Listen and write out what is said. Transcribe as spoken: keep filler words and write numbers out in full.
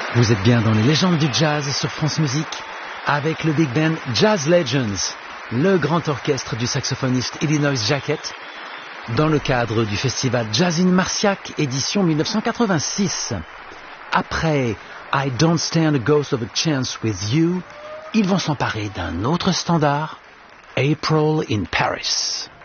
Vous êtes bien dans les légendes du jazz sur France Musique avec le big band Jazz Legends, le grand orchestre du saxophoniste Illinois Jacquet, dans le cadre du festival Jazz in Marciac, édition mille neuf cent quatre-vingt-six. Après I Don't Stand a Ghost of a Chance with You, ils vont s'emparer d'un autre standard, April in Paris.